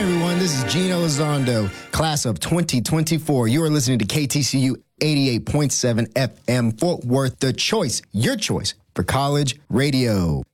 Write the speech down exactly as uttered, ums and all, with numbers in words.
everyone. This is Gino Elizondo, class of twenty twenty-four. You are listening to K T C U eighty-eight point seven F M Fort Worth, the choice, your choice for college radio.